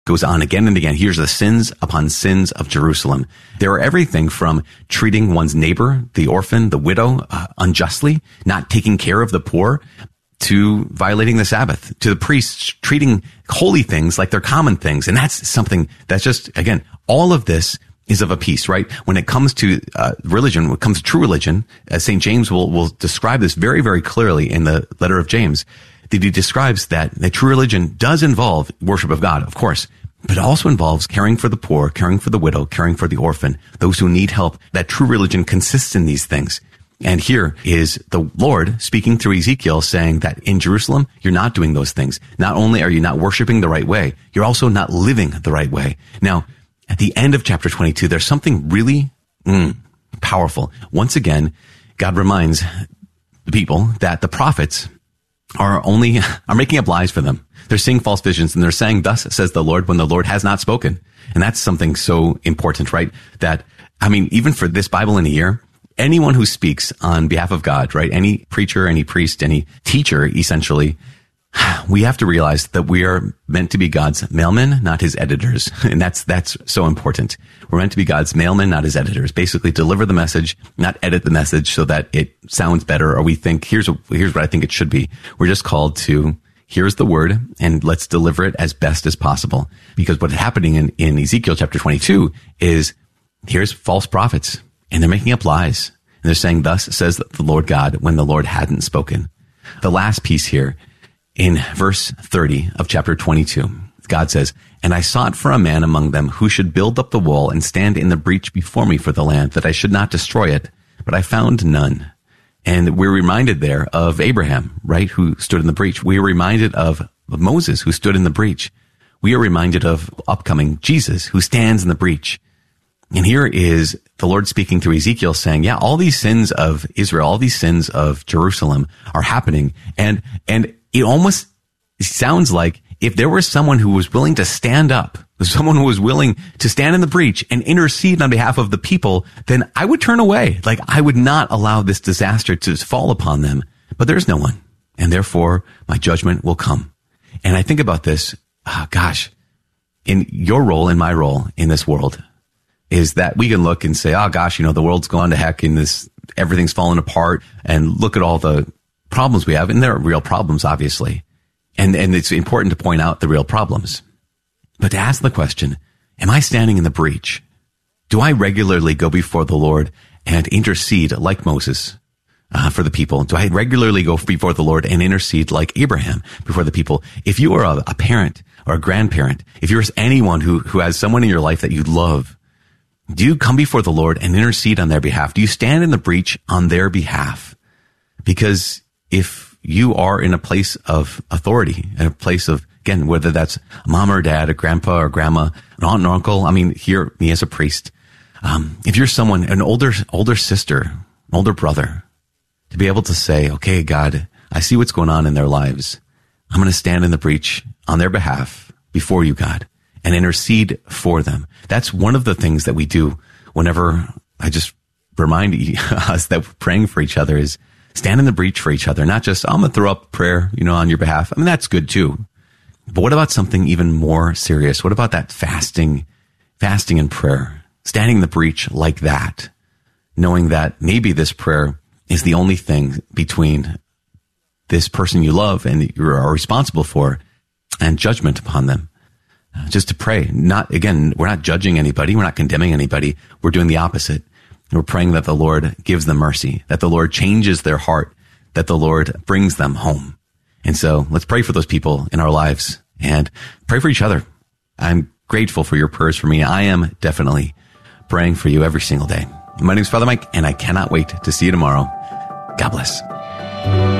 goes on again and again. Here's the sins upon sins of Jerusalem. There are everything from treating one's neighbor, the orphan, the widow, unjustly, not taking care of the poor, to violating the Sabbath, to the priests treating holy things like they're common things. And that's something that's just, again, all of this is of a piece, right? When it comes to religion, when it comes to true religion, St. James will describe this very, very clearly in the letter of James, that he describes that true religion does involve worship of God, of course, but it also involves caring for the poor, caring for the widow, caring for the orphan, those who need help. That true religion consists in these things. And here is the Lord speaking through Ezekiel saying that in Jerusalem, you're not doing those things. Not only are you not worshiping the right way, you're also not living the right way. Now, at the end of chapter 22, there's something really powerful. Once again, God reminds the people that the prophets are making up lies for them. They're seeing false visions and they're saying, thus says the Lord, when the Lord has not spoken. And that's something so important, right? That, I mean, even for this Bible in a year, anyone who speaks on behalf of God, right? Any preacher, any priest, any teacher, essentially, we have to realize that we are meant to be God's mailmen, not his editors. And that's so important. We're meant to be God's mailmen, not his editors. Basically deliver the message, not edit the message so that it sounds better, or we think, here's what I think it should be. We're just called to, here's the word, and let's deliver it as best as possible. Because what's happening in Ezekiel chapter 22 is, here's false prophets, and they're making up lies. And they're saying, thus says the Lord God, when the Lord hadn't spoken. The last piece here, in verse 30 of chapter 22, God says, and I sought for a man among them who should build up the wall and stand in the breach before me for the land, that I should not destroy it, but I found none. And we're reminded there of Abraham, right, who stood in the breach. We are reminded of Moses, who stood in the breach. We are reminded of upcoming Jesus, who stands in the breach. And here is the Lord speaking through Ezekiel saying, yeah, all these sins of Israel, all these sins of Jerusalem are happening. And it almost sounds like if there was someone who was willing to stand up, someone who was willing to stand in the breach and intercede on behalf of the people, then I would turn away. Like, I would not allow this disaster to fall upon them. But there's no one. And therefore, my judgment will come. And I think about this, in your role and my role in this world, is that we can look and say, oh gosh, the world's gone to heck and everything's fallen apart, and look at all the problems we have. And there are real problems, obviously. And it's important to point out the real problems. But to ask the question, am I standing in the breach? Do I regularly go before the Lord and intercede like Moses for the people? Do I regularly go before the Lord and intercede like Abraham before the people? If you are a parent or a grandparent, if you're anyone who has someone in your life that you love, do you come before the Lord and intercede on their behalf? Do you stand in the breach on their behalf? Because if you are in a place of authority, in a place of, again, whether that's mom or dad, a grandpa or grandma, an aunt and uncle, here, me as a priest, if you're someone, an older sister, an older brother, to be able to say, okay, God, I see what's going on in their lives. I'm going to stand in the breach on their behalf before you, God, and intercede for them. That's one of the things that we do whenever I just remind us that we're praying for each other, is stand in the breach for each other. Not just, I'm going to throw up prayer, on your behalf. That's good too. But what about something even more serious? What about that fasting and prayer? Standing in the breach like that, knowing that maybe this prayer is the only thing between this person you love and you are responsible for and judgment upon them. Just to pray. We're not judging anybody. We're not condemning anybody. We're doing the opposite. We're praying that the Lord gives them mercy, that the Lord changes their heart, that the Lord brings them home. And so let's pray for those people in our lives and pray for each other. I'm grateful for your prayers for me. I am definitely praying for you every single day. My name is Father Mike, and I cannot wait to see you tomorrow. God bless.